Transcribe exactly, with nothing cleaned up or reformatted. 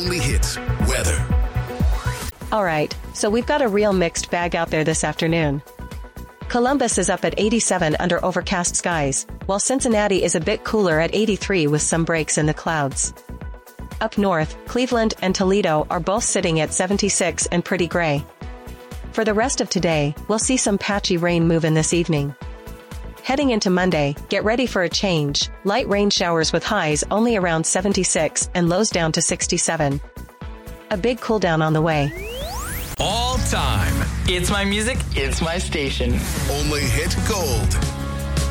only hits weather. All right, so we've got a real mixed bag out there this afternoon. Columbus is up at eighty-seven under overcast skies, while Cincinnati is a bit cooler at eighty-three with some breaks in the clouds. Up north, Cleveland and Toledo are both sitting at seventy-six and pretty gray. For the rest of today, we'll see some patchy rain move in this evening. Heading into Monday, get ready for a change. Light rain showers with highs only around seventy-six and lows down to sixty-seven. A big cool down on the way. All time. It's my music, it's my station. Only hit gold.